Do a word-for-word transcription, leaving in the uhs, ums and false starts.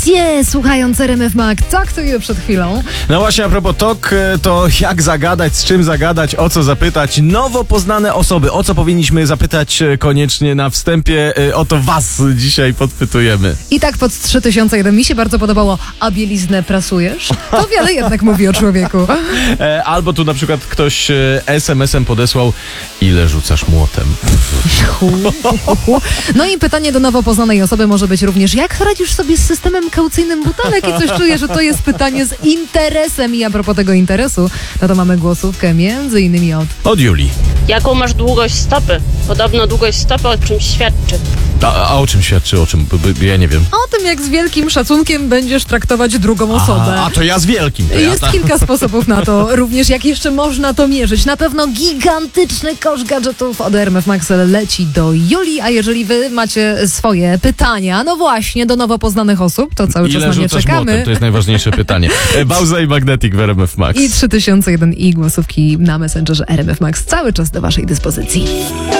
Nie, słuchając R M F Max, tak to je przed chwilą. No właśnie, a propos talk, to jak zagadać, z czym zagadać, o co zapytać nowo poznane osoby, o co powinniśmy zapytać koniecznie na wstępie, o to was dzisiaj podpytujemy. I tak pod trzy tysiące jeden mi się bardzo podobało, a bieliznę prasujesz? To wiele jednak mówi o człowieku. Albo tu na przykład ktoś es em esem podesłał, ile rzucasz młotem? No i pytanie do nowo poznanej osoby może być również, jak radzisz sobie z systemem kaucyjnym butelek? I coś czuję, że to jest pytanie z interesem. I a propos tego interesu, no to mamy głosówkę między innymi od... Od Julii. Jaką masz długość stopy? Podobno długość stopy o czymś świadczy. A, a o czym świadczy? O czym? B, b, ja nie wiem. O tym, jak z wielkim szacunkiem będziesz traktować drugą osobę. A, a to ja z wielkim. To Jest ja ta... kilka sposobów na to, również jak jeszcze można to mierzyć. Na pewno gigantyczny kosz gadżetów od R M F Max leci do Julii, a jeżeli wy macie swoje pytania, no właśnie, do nowo poznanych osób, to cały Ile czas na nie rzucasz czekamy. młotem? To jest najważniejsze pytanie. Bauza i Magnetic w R M F Max. I trzy tysiące jeden i głosówki na Messengerze R M F Max cały czas do waszej dyspozycji.